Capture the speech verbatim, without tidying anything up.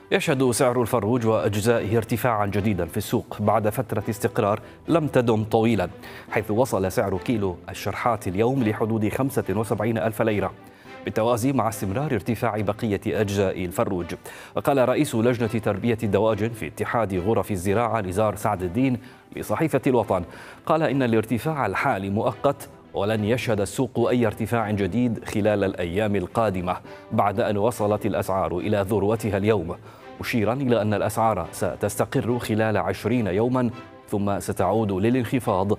يشهد سعر الفروج وأجزائه ارتفاعا جديدا في السوق بعد فترة استقرار لم تدم طويلا، حيث وصل سعر كيلو الشرحات اليوم لحدود خمسة وسبعين ألف ليرة، بالتوازي مع استمرار ارتفاع بقية أجزاء الفروج. وقال رئيس لجنة تربية الدواجن في اتحاد غرف الزراعة نزار سعد الدين لصحيفة الوطن، قال إن الارتفاع الحالي مؤقت ولن يشهد السوق أي ارتفاع جديد خلال الأيام القادمة بعد أن وصلت الأسعار إلى ذروتها اليوم، مشيرا إلى أن الأسعار ستستقر خلال عشرين يوما ثم ستعود للانخفاض